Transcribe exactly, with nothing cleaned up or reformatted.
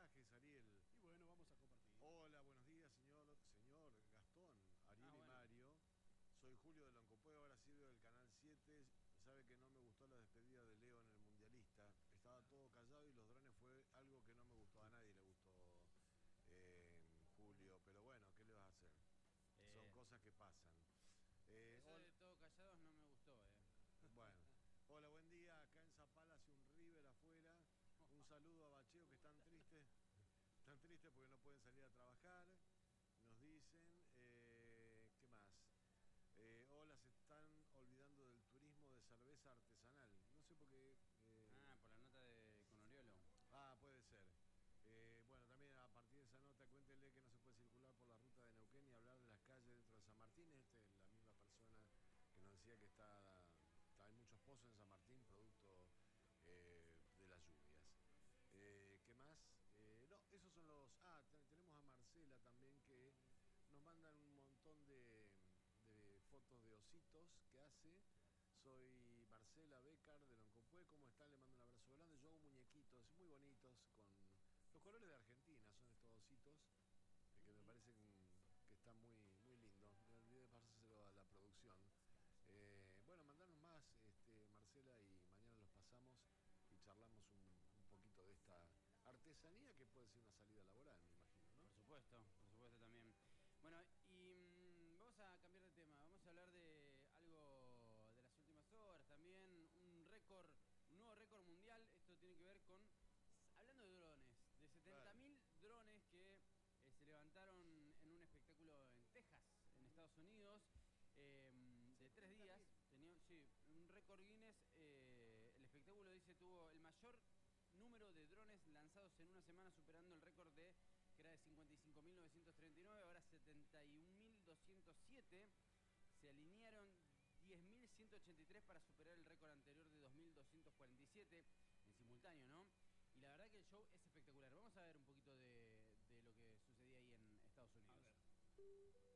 mensajes, Ariel. Y bueno, vamos a compartir. Hola, buenos días, señor, señor Gastón, Ariel Ah, y bueno. Mario. Soy Julio de Loncopué, ahora sirvo del Canal siete. Sabe que no me gustó la despedida de Leo en el Mundialista. Estaba todo callado y los drones fue algo que no me gustó. A nadie le gustó, eh, Julio. Pero bueno, ¿qué le vas a hacer? Son Eh, cosas que pasan. Eh, eso hol- de todo callados no me gustó, eh. bueno, hola, buen día. Acá en Zapala hace un River afuera. Un saludo a Bacheo que están tristes. Están tristes porque no pueden salir a trabajar. Nos dicen, eh, ¿qué más? Eh, hola, se están olvidando del turismo de cerveza artesanal. No sé por qué. eh, Ah, por la nota de con Oriolo. ah, puede ser. Eh, bueno, también a partir de esa nota, cuéntenle que no se puede circular por la ruta de Neuquén y hablar de las calles dentro de San Martín. Esta es la misma persona que nos decía que está, está- hay muchos pozos en San Martín, producto eh, de las lluvias. Eh, ¿qué más? Eh, no, esos son los... Ah, te- tenemos a Marcela también que nos mandan un montón de, de fotos de ositos que hace. Soy Marcela Becar de Loncopué. ¿Cómo están? Le mando un abrazo grande. Yo hago muñequitos muy bonitos con los colores de Argentina. Son estos ositos eh, que me parecen que están muy, muy lindos. Me olvidé de pasárselo a la producción. Eh, bueno, mandarnos más, este, Marcela, y mañana los pasamos y charlamos un, un poquito de esta artesanía que puede ser una salida laboral, me imagino, ¿no? Por supuesto, por supuesto también. Bueno, y mm, vamos a cambiar de tema. Vamos a hablar de algo de las últimas horas también. Un récord, un nuevo récord mundial. Esto tiene que ver con, s- hablando de drones, de setenta Dale. mil drones que eh, se levantaron en un espectáculo en Texas, en Estados Unidos. eh, de tres setenta días, mil. tenía, sí, un récord Guinness. eh, el espectáculo, dice, tuvo el mayor número de drones lanzados en una semana, superando el récord de que era de cincuenta y cinco mil novecientos treinta y nueve, ahora setenta y un mil doscientos siete. Se alinearon diez mil ciento ochenta y tres para superar el récord anterior de dos mil doscientos cuarenta y siete en simultáneo, ¿no? Y la verdad que el show es espectacular. Vamos a ver un poquito de, de lo que sucedía ahí en Estados A Unidos. ver.